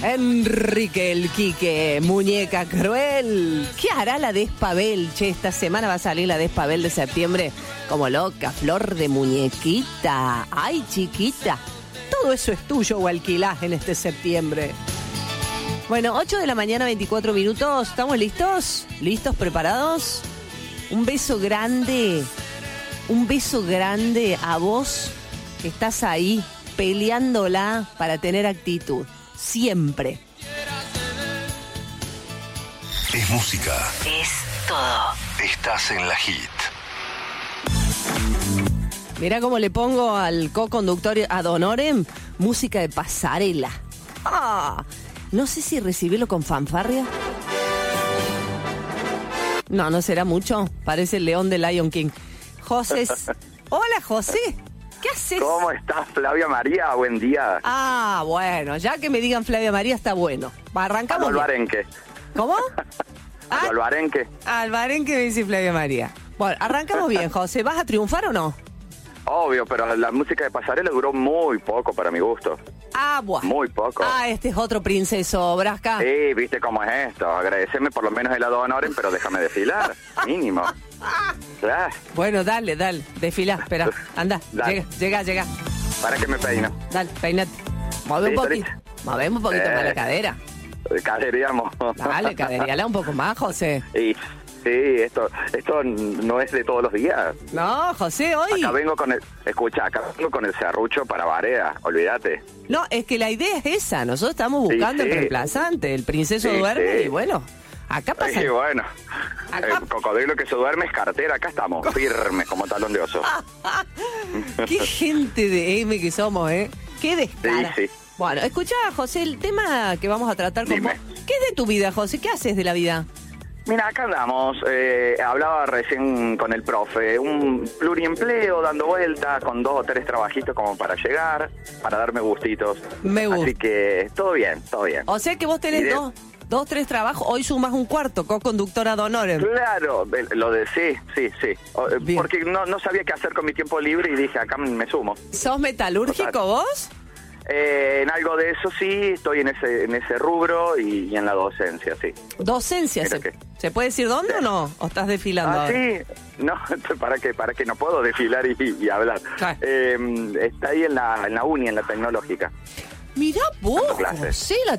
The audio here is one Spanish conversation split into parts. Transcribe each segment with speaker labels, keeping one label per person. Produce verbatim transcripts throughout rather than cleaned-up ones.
Speaker 1: Enrique el Quique, muñeca cruel. ¿Qué hará la Despabel? Che, esta semana va a salir la Despabel de septiembre como loca, flor de muñequita. Ay, chiquita. Todo eso es tuyo o alquilás en este septiembre. Bueno, ocho de la mañana, veinticuatro minutos. ¿Estamos listos? ¿Listos? ¿Preparados? Un beso grande. Un beso grande a vos que estás ahí peleándola para tener actitud. Siempre.
Speaker 2: Es música.
Speaker 3: Es todo.
Speaker 2: Estás en la hit.
Speaker 1: Mirá cómo le pongo al co-conductor ad honorem música de pasarela. Ah, no sé si recibirlo con fanfarria. No, no será mucho. Parece el león de Lion King. José. Hola, José. ¿Qué haces?
Speaker 4: ¿Cómo estás, Flavia María? Buen día.
Speaker 1: Ah, bueno, ya que me digan Flavia María está bueno. Arrancamos.
Speaker 4: Albarenque.
Speaker 1: ¿Cómo? Ah,
Speaker 4: Albarenque.
Speaker 1: Albarenque me dice Flavia María. Bueno, arrancamos bien, José. ¿Vas a triunfar o no?
Speaker 4: Obvio, pero la música de pasarela duró muy poco para mi gusto.
Speaker 1: Ah, bueno.
Speaker 4: Muy poco.
Speaker 1: Ah, este es otro princeso, Brasca.
Speaker 4: Sí, viste cómo es esto. Agradeceme por lo menos el ad honorem, pero déjame desfilar. Mínimo. Claro.
Speaker 1: Bueno, dale, dale. Desfilá, espera. Anda,
Speaker 4: Dale.
Speaker 1: llega, llega, llega.
Speaker 4: ¿Para qué me peino?
Speaker 1: Dale, peinate. Mueve un
Speaker 4: Listo,
Speaker 1: poquito.
Speaker 4: listo.
Speaker 1: Movemos un poquito
Speaker 4: Eh.
Speaker 1: más la cadera.
Speaker 4: Caderíamos.
Speaker 1: Dale, caderíala un poco más, José.
Speaker 4: Y sí, esto esto no es de todos los días.
Speaker 1: No, José, hoy...
Speaker 4: Acá vengo con el... Escucha, acá vengo con el serrucho para Barea. Olvídate.
Speaker 1: No, es que la idea es esa. Nosotros estamos
Speaker 4: Sí,
Speaker 1: buscando
Speaker 4: sí.
Speaker 1: el reemplazante. El princeso
Speaker 4: Sí,
Speaker 1: duerme
Speaker 4: sí.
Speaker 1: y bueno, acá pasa...
Speaker 4: Y bueno,
Speaker 1: Acá-
Speaker 4: el cocodrilo que se duerme es cartera. Acá estamos, firmes como talón de oso.
Speaker 1: Qué gente de M que somos, ¿eh? Qué descara.
Speaker 4: Sí, sí.
Speaker 1: Bueno, escuchá, José, el tema que vamos a tratar con
Speaker 4: Dime.
Speaker 1: vos. ¿Qué es de tu vida, José? ¿Qué haces de la vida?
Speaker 4: Mira, acá andamos. Eh, hablaba recién con el profe. Un pluriempleo dando vuelta con dos o tres trabajitos como para llegar, para darme gustitos.
Speaker 1: Me gusta.
Speaker 4: Así que todo bien, todo bien.
Speaker 1: O sea que vos tenés
Speaker 4: ¿Y de-
Speaker 1: dos, dos, tres trabajos. Hoy sumas un cuarto, co-conductora ad honorem.
Speaker 4: Claro, eh, lo de sí, sí, sí. O, eh,
Speaker 1: Bien.
Speaker 4: Porque no, no sabía qué hacer con mi tiempo libre y dije, acá me sumo.
Speaker 1: ¿Sos metalúrgico
Speaker 4: Total.
Speaker 1: vos?
Speaker 4: Eh, en algo de eso sí, estoy en ese en ese rubro y, y en la docencia, sí.
Speaker 1: Docencia.
Speaker 4: Mira
Speaker 1: ¿Se,
Speaker 4: que-
Speaker 1: ¿se puede decir dónde o no? ¿O estás desfilando
Speaker 4: Ah,
Speaker 1: ahora?
Speaker 4: sí, no, para que para que no puedo desfilar y, y hablar.
Speaker 1: Claro.
Speaker 4: Eh, está ahí en la, en la uni, en la tecnológica.
Speaker 1: Mirá vos,
Speaker 4: Dando clases.
Speaker 1: José, la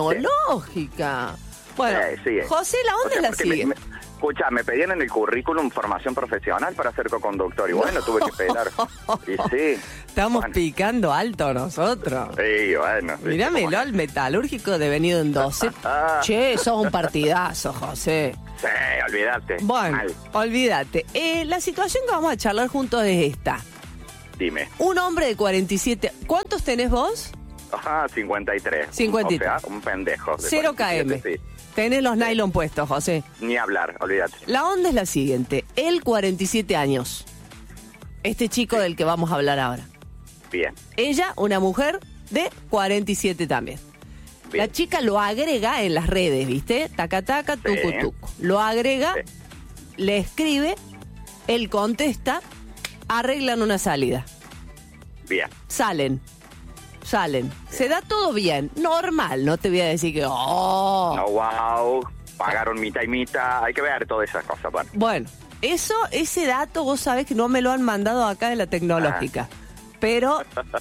Speaker 1: tecnológica. Bueno,
Speaker 4: Eh, sí, eh.
Speaker 1: José, la
Speaker 4: O
Speaker 1: onda
Speaker 4: sea,
Speaker 1: es la
Speaker 4: porque me-
Speaker 1: sigue.
Speaker 4: me- Escucha, me pedían en el currículum formación profesional para ser coconductor y bueno, tuve que pelar. Y sí.
Speaker 1: Estamos
Speaker 4: bueno.
Speaker 1: picando alto nosotros.
Speaker 4: Sí, bueno. ¿viste
Speaker 1: Míramelo
Speaker 4: cómo
Speaker 1: al metalúrgico devenido en doce. Che, sos un partidazo, José.
Speaker 4: es? Sí, olvídate.
Speaker 1: Bueno,
Speaker 4: Mal.
Speaker 1: olvídate. Eh, la situación que vamos a charlar juntos es esta.
Speaker 4: Dime.
Speaker 1: Un hombre de cuarenta y siete... ¿Cuántos tenés vos?
Speaker 4: Ajá, cincuenta y tres.
Speaker 1: cincuenta y tres.
Speaker 4: O sea, un pendejo. de
Speaker 1: Cero
Speaker 4: cuarenta y siete,
Speaker 1: kilómetros. Tenés los nylon puestos, José.
Speaker 4: sí. Ni hablar, olvídate.
Speaker 1: La onda es la siguiente. Él, cuarenta y siete años. Este chico del que vamos a hablar ahora.
Speaker 4: Bien.
Speaker 1: Ella, una mujer de cuarenta y siete también.
Speaker 4: Bien.
Speaker 1: La chica lo agrega en las redes, ¿viste? Taca, taca, tucu,
Speaker 4: Sí.
Speaker 1: tucu. Lo agrega,
Speaker 4: Sí.
Speaker 1: le escribe, él contesta, arreglan una salida.
Speaker 4: Bien.
Speaker 1: Salen. Salen. Se da todo bien. Normal. No te voy a decir que... Oh.
Speaker 4: No, wow. Pagaron mitad y mitad. Hay que ver todas esas cosas. Bueno.
Speaker 1: Bueno, eso, ese dato vos sabés que no me lo han mandado acá de la tecnológica. Pero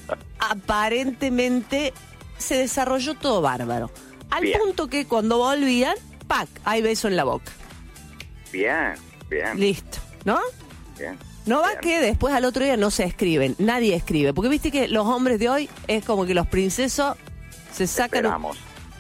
Speaker 1: aparentemente se desarrolló todo bárbaro. Al
Speaker 4: Bien.
Speaker 1: punto que cuando volvían, ¡pac! Hay beso en la boca.
Speaker 4: Bien, bien,
Speaker 1: Listo, ¿no?
Speaker 4: bien.
Speaker 1: No va
Speaker 4: Bien.
Speaker 1: que después al otro día no se escriben, nadie escribe. Porque viste que los hombres de hoy es como que los princesos se sacan... un-
Speaker 4: Esperamos.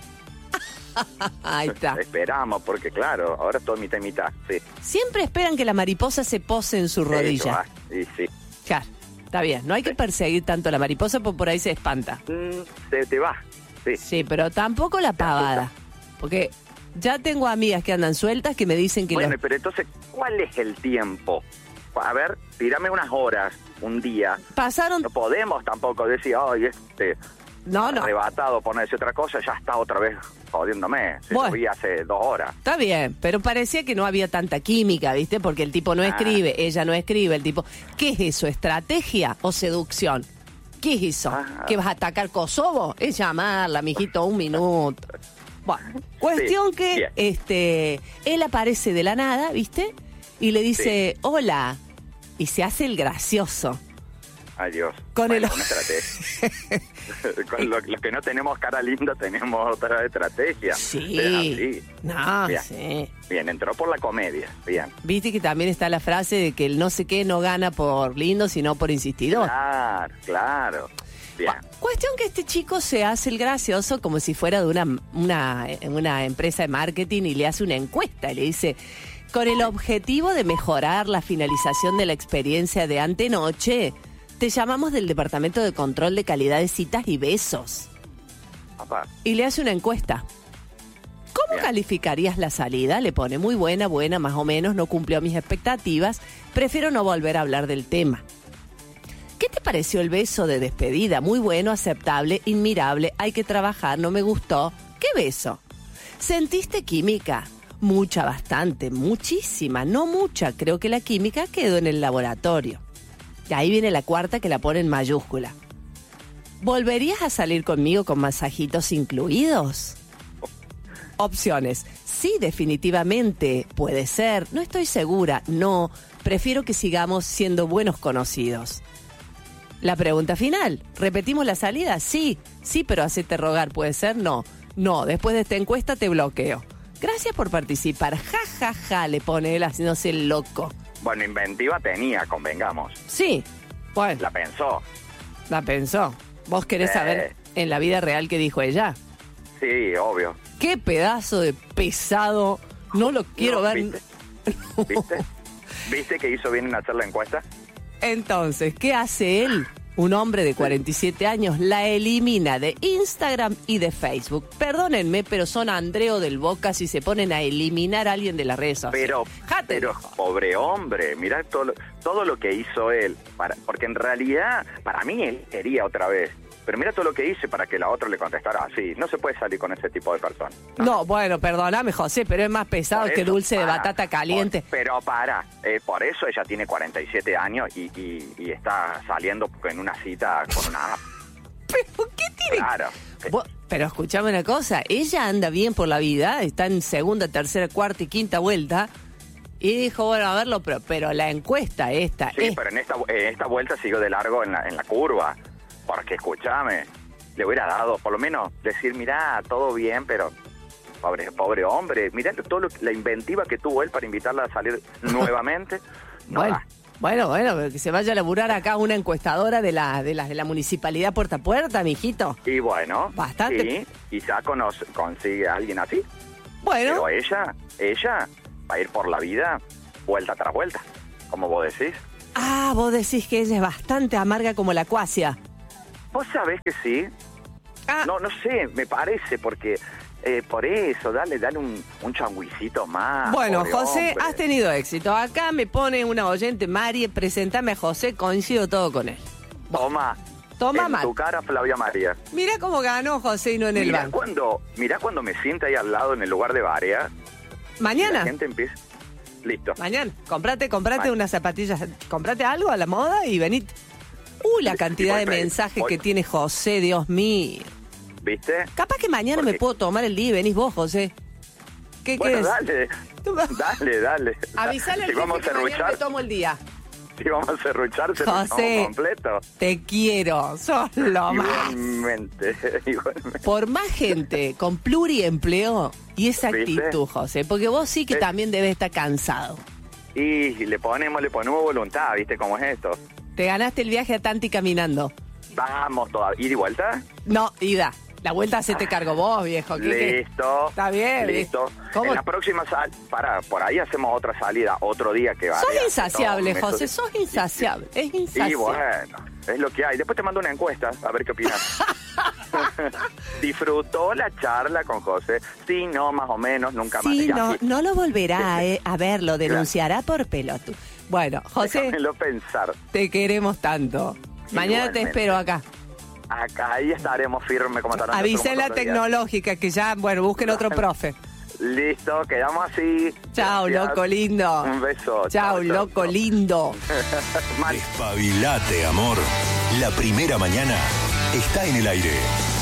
Speaker 1: Ahí está.
Speaker 4: Esperamos, porque claro, ahora todo mitad y mitad. Sí.
Speaker 1: Siempre esperan que la mariposa se pose en su rodilla.
Speaker 4: Eso, ah, y sí.
Speaker 1: Claro, está bien. No hay que perseguir tanto a la mariposa porque por ahí se espanta.
Speaker 4: Mm, se te va. Sí.
Speaker 1: Sí, pero tampoco la pavada. Porque ya tengo amigas que andan sueltas que me dicen que
Speaker 4: Bueno,
Speaker 1: los...
Speaker 4: pero entonces, ¿cuál es el tiempo? A ver, tírame unas horas, un día.
Speaker 1: pasaron...
Speaker 4: No podemos tampoco decir, ay, este...
Speaker 1: No, no.
Speaker 4: arrebatado, ponerse otra cosa, ya está otra vez jodiéndome. Se
Speaker 1: Bueno.
Speaker 4: lo vi hace dos horas.
Speaker 1: Está bien, pero parecía que no había tanta química, ¿viste? Porque el tipo no
Speaker 4: Ah.
Speaker 1: escribe, ella no escribe, el tipo... ¿Qué es eso? ¿Estrategia o seducción? ¿Qué es eso?
Speaker 4: Ah.
Speaker 1: ¿Que vas a atacar Kosovo? Es llamarla, mijito, un minuto. Bueno, cuestión
Speaker 4: Sí,
Speaker 1: que
Speaker 4: bien.
Speaker 1: este él aparece de la nada, ¿viste? Y le dice, hola. Y se hace el gracioso.
Speaker 4: Ay, Dios.
Speaker 1: Con
Speaker 4: Bueno,
Speaker 1: el-
Speaker 4: una estrategia. Con lo- los que no tenemos cara linda tenemos otra estrategia.
Speaker 1: Sí.
Speaker 4: Es así.
Speaker 1: No,
Speaker 4: Bien.
Speaker 1: sí.
Speaker 4: Bien, entró por la comedia. Bien.
Speaker 1: Viste que también está la frase de que el no sé qué no gana por lindo, sino por insistidor.
Speaker 4: Claro, claro. Bien.
Speaker 1: Bueno, cuestión que este chico se hace el gracioso como si fuera de una, una, una empresa de marketing y le hace una encuesta y le dice, con el objetivo de mejorar la finalización de la experiencia de antenoche, te llamamos del Departamento de Control de Calidad de Citas y Besos.
Speaker 4: Papá.
Speaker 1: Y le hace una encuesta. ¿Cómo
Speaker 4: Bien.
Speaker 1: calificarías la salida? Le pone muy buena, buena, más o menos, no cumplió mis expectativas, prefiero no volver a hablar del tema. ¿Qué te pareció el beso de despedida? Muy bueno, aceptable, inmirable, hay que trabajar, no me gustó. ¿Qué beso? ¿Sentiste química? Mucha, bastante, muchísima, no mucha. Creo que la química quedó en el laboratorio. Y ahí viene la cuarta que la pone en mayúscula. ¿Volverías a salir conmigo con masajitos incluidos? Opciones. Sí, definitivamente. Puede ser. No estoy segura. No. Prefiero que sigamos siendo buenos conocidos. La pregunta final. ¿Repetimos la salida? Sí. Sí, pero hacete rogar. ¿Puede ser? No. No. Después de esta encuesta te bloqueo. Gracias por participar. Ja, ja, ja, le pone él haciéndose el loco.
Speaker 4: Bueno, inventiva tenía, convengamos.
Speaker 1: Sí. Bueno,
Speaker 4: La pensó.
Speaker 1: la pensó. ¿Vos querés
Speaker 4: Eh.
Speaker 1: saber en la vida real qué dijo ella?
Speaker 4: Sí, obvio.
Speaker 1: Qué pedazo de pesado. No lo quiero
Speaker 4: No,
Speaker 1: ver.
Speaker 4: ¿viste? ¿Viste? ¿Viste que hizo bien en hacer la encuesta?
Speaker 1: Entonces, ¿qué hace él? Un hombre de cuarenta y siete años la elimina de Instagram y de Facebook. Perdónenme, pero son Andreo del Boca si se ponen a eliminar a alguien de las redes sociales.
Speaker 4: Pero,
Speaker 1: Jate,
Speaker 4: pero
Speaker 1: dijo.
Speaker 4: pobre hombre, mirá todo lo, todo lo que hizo él. Para, porque en realidad, para mí él quería otra vez. Pero mira todo lo que hice para que la otra le contestara así. No se puede salir con ese tipo de personas.
Speaker 1: No, bueno, perdóname, José, pero es más pesado
Speaker 4: Por
Speaker 1: que
Speaker 4: eso,
Speaker 1: dulce de
Speaker 4: para,
Speaker 1: batata caliente.
Speaker 4: por- pero para, eh, por eso ella tiene cuarenta y siete años y, y, y está saliendo en una cita con una app.
Speaker 1: ¿Pero qué tiene?
Speaker 4: Claro.
Speaker 1: Vos- Pero escuchame una cosa, ella anda bien por la vida, está en segunda, tercera, cuarta y quinta vuelta, y dijo, bueno, a verlo, pero, pero la encuesta esta
Speaker 4: Sí,
Speaker 1: es...
Speaker 4: pero en esta, en esta vuelta siguió de largo en la, en la curva. Porque, escúchame, le hubiera dado, por lo menos, decir, mirá, todo bien, pero pobre pobre hombre, mirá todo lo, la inventiva que tuvo él para invitarla a salir nuevamente. No
Speaker 1: Bueno,
Speaker 4: da.
Speaker 1: bueno, bueno, pero que se vaya a laburar acá una encuestadora de la, de las de la municipalidad puerta a puerta, mijito.
Speaker 4: Y bueno,
Speaker 1: Bastante.
Speaker 4: sí, quizá conoce, consigue a alguien así.
Speaker 1: Bueno,
Speaker 4: Pero ella, ella va a ir por la vida vuelta tras vuelta, como vos decís.
Speaker 1: ah, vos decís que ella es bastante amarga como la cuasia.
Speaker 4: ¿Vos sabés que sí?
Speaker 1: Ah,
Speaker 4: No, no sé, me parece, porque eh, por eso, dale, dale un, un changuicito más.
Speaker 1: bueno,
Speaker 4: pobre
Speaker 1: José,
Speaker 4: hombre.
Speaker 1: has tenido éxito. Acá me pone una oyente, Mari, presentame a José, coincido todo con él.
Speaker 4: Toma.
Speaker 1: Toma
Speaker 4: en
Speaker 1: mal.
Speaker 4: tu cara, Flavia María.
Speaker 1: Mira cómo ganó José y no en el
Speaker 4: Mirá
Speaker 1: banco.
Speaker 4: cuando, mirá cuando me sienta ahí al lado en el lugar de Barea.
Speaker 1: Mañana.
Speaker 4: La gente empieza. Listo.
Speaker 1: Mañana, comprate, comprate
Speaker 4: Mañana.
Speaker 1: unas zapatillas, comprate algo a la moda y venid. Uh, la cantidad de
Speaker 4: voy,
Speaker 1: mensajes
Speaker 4: voy.
Speaker 1: que tiene José, Dios mío.
Speaker 4: ¿Viste?
Speaker 1: Capaz que mañana
Speaker 4: Porque-
Speaker 1: me puedo tomar el día y venís vos, José. ¿Qué
Speaker 4: Bueno,
Speaker 1: querés?
Speaker 4: dale. Dale, dale.
Speaker 1: Avisale al
Speaker 4: Si
Speaker 1: jefe
Speaker 4: vamos a
Speaker 1: que mañana me
Speaker 4: serruchar,
Speaker 1: tomo el día.
Speaker 4: si vamos a serruchar, se nos
Speaker 1: José.
Speaker 4: tomamos completo.
Speaker 1: Te quiero, sos lo más.
Speaker 4: Igualmente, igualmente.
Speaker 1: Por más gente con pluriempleo y esa
Speaker 4: ¿Viste?
Speaker 1: actitud, José, porque vos sí que
Speaker 4: Eh.
Speaker 1: también debes estar cansado.
Speaker 4: Y le ponemos, le ponemos voluntad, ¿viste cómo es esto?
Speaker 1: Te ganaste el viaje a Tanti caminando.
Speaker 4: Vamos todavía. ¿Ir y vuelta?
Speaker 1: No, ida. La vuelta se te cargo vos, viejo. ¿Qué- qué?
Speaker 4: Listo.
Speaker 1: Está bien,
Speaker 4: Listo.
Speaker 1: ¿cómo?
Speaker 4: En la próxima sal, para, por ahí hacemos otra salida, otro día que va.
Speaker 1: Sos insaciable, José, sos insaciable. Es
Speaker 4: Y
Speaker 1: insaciable.
Speaker 4: bueno, es lo que hay. Después te mando una encuesta, a ver qué opinas. ¿Disfrutó la charla con José? Sí, no, más o menos, nunca más.
Speaker 1: Sí,
Speaker 4: Y
Speaker 1: no,
Speaker 4: así.
Speaker 1: no lo volverá eh, a ver, lo denunciará por pelotu. Bueno, José,
Speaker 4: Déjamelo pensar.
Speaker 1: te queremos tanto. Mañana te
Speaker 4: Igualmente.
Speaker 1: espero acá.
Speaker 4: Acá ahí estaremos firmes como estarán.
Speaker 1: Avisé en la tecnológica que ya, bueno, busquen otro profe.
Speaker 4: Listo, quedamos así.
Speaker 1: Chao,
Speaker 4: Gracias.
Speaker 1: loco lindo.
Speaker 4: Un beso.
Speaker 1: Chao,
Speaker 4: chao,
Speaker 1: loco
Speaker 4: chao.
Speaker 1: lindo.
Speaker 4: Mal.
Speaker 2: Despabilate, amor. La primera mañana está en el aire.